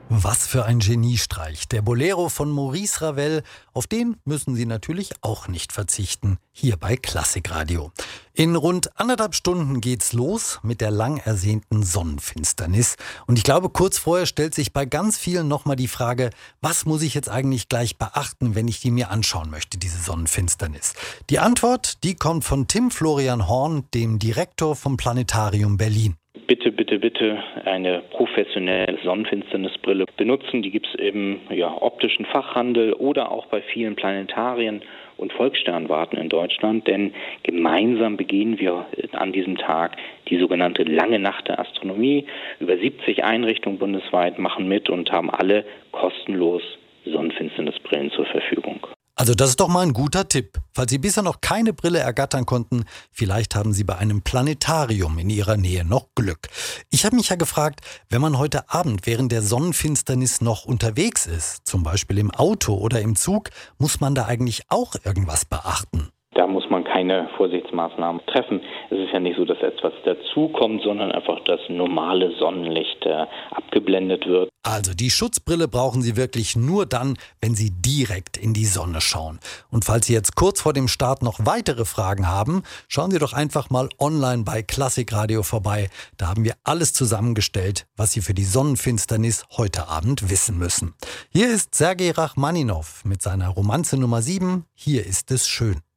Was für ein Geniestreich. Der Bolero von Maurice Ravel, auf den müssen Sie natürlich auch nicht verzichten, hier bei Klassikradio. In rund 1,5 Stunden geht's los mit der lang ersehnten Sonnenfinsternis. Und ich glaube, kurz vorher stellt sich bei ganz vielen nochmal die Frage, was muss ich jetzt eigentlich gleich beachten, wenn ich die mir anschauen möchte, diese Sonnenfinsternis? Die Antwort, die kommt von Tim Florian Horn, dem Direktor vom Planetarium Berlin. Bitte, bitte, bitte eine professionelle Sonnenfinsternisbrille benutzen. Die gibt es im optischen Fachhandel oder auch bei vielen Planetarien und Volkssternwarten in Deutschland. Denn gemeinsam begehen wir an diesem Tag die sogenannte Lange Nacht der Astronomie. Über 70 Einrichtungen bundesweit machen mit und haben alle kostenlos Sonnenfinsternisbrillen zur Verfügung. Also das ist doch mal ein guter Tipp. Falls Sie bisher noch keine Brille ergattern konnten, vielleicht haben Sie bei einem Planetarium in Ihrer Nähe noch Glück. Ich habe mich ja gefragt, wenn man heute Abend während der Sonnenfinsternis noch unterwegs ist, zum Beispiel im Auto oder im Zug, muss man da eigentlich auch irgendwas beachten? Da muss man keine Vorsichtsmaßnahmen treffen. Es ist ja nicht so, dass etwas dazukommt, sondern einfach das normale Sonnenlicht abgeblendet wird. Also die Schutzbrille brauchen Sie wirklich nur dann, wenn Sie direkt in die Sonne schauen. Und falls Sie jetzt kurz vor dem Start noch weitere Fragen haben, schauen Sie doch einfach mal online bei Klassikradio vorbei. Da haben wir alles zusammengestellt, was Sie für die Sonnenfinsternis heute Abend wissen müssen. Hier ist Sergei Rachmaninov mit seiner Romanze Nummer 7. Hier ist es schön.